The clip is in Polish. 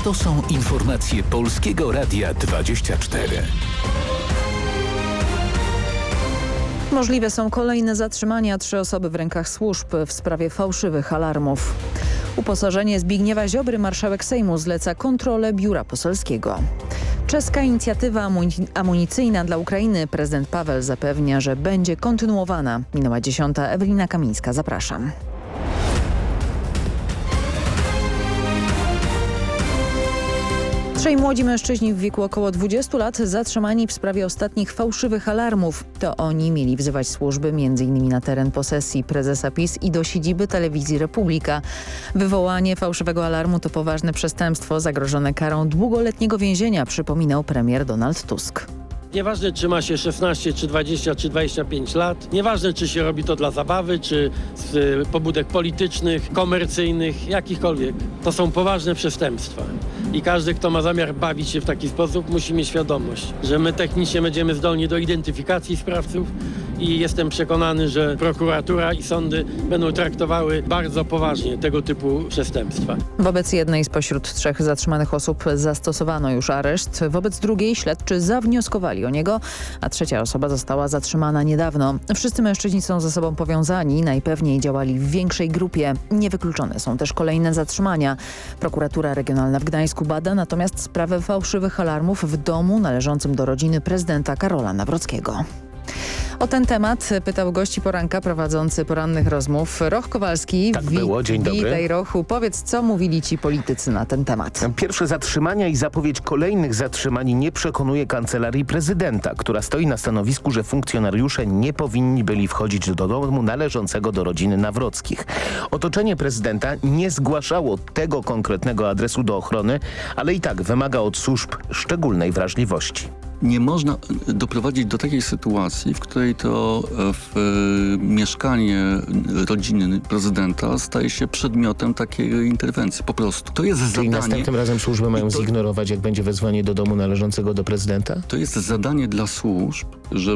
To są informacje Polskiego Radia 24. Możliwe są kolejne zatrzymania. 3 osoby w rękach służb w sprawie fałszywych alarmów. Uposażenie Zbigniewa Ziobry marszałek Sejmu zleca kontrolę biura poselskiego. Czeska inicjatywa amunicyjna dla Ukrainy. Prezydent Paweł zapewnia, że będzie kontynuowana. Minęła 10. Ewelina Kamińska. Zapraszam. Trzej młodzi mężczyźni w wieku około 20 lat zatrzymani w sprawie ostatnich fałszywych alarmów. To oni mieli wzywać służby m.in. na teren posesji prezesa PiS i do siedziby telewizji Republika. Wywołanie fałszywego alarmu to poważne przestępstwo zagrożone karą długoletniego więzienia, przypominał premier Donald Tusk. Nieważne, czy ma się 16, czy 20, czy 25 lat. Nieważne, czy się robi to dla zabawy, czy z pobudek politycznych, komercyjnych, jakichkolwiek. To są poważne przestępstwa. I każdy, kto ma zamiar bawić się w taki sposób, musi mieć świadomość, że my technicznie będziemy zdolni do identyfikacji sprawców i jestem przekonany, że prokuratura i sądy będą traktowały bardzo poważnie tego typu przestępstwa. Wobec jednej spośród 3 zatrzymanych osób zastosowano już areszt. Wobec drugiej śledczy zawnioskowali o niego, a 3. osoba została zatrzymana niedawno. Wszyscy mężczyźni są ze sobą powiązani, najpewniej działali w większej grupie. Niewykluczone są też kolejne zatrzymania. Prokuratura Regionalna w Gdańsku bada natomiast sprawę fałszywych alarmów w domu należącym do rodziny prezydenta Karola Nawrockiego. O ten temat pytał gości poranka prowadzący porannych rozmów Roch Kowalski. Tak było, dzień dobry. Witaj, Rochu. Powiedz, co mówili ci politycy na ten temat. Pierwsze zatrzymania i zapowiedź kolejnych zatrzymań nie przekonuje kancelarii prezydenta, która stoi na stanowisku, że funkcjonariusze nie powinni byli wchodzić do domu należącego do rodziny Nawrockich. Otoczenie prezydenta nie zgłaszało tego konkretnego adresu do ochrony, ale i tak wymaga od służb szczególnej wrażliwości. Nie można doprowadzić do takiej sytuacji, w której to mieszkanie rodziny prezydenta staje się przedmiotem takiej interwencji. Po prostu. To jest Czyli zadanie. następnym razem służby mają zignorować, jak będzie wezwanie do domu należącego do prezydenta? To jest zadanie dla służb, żeby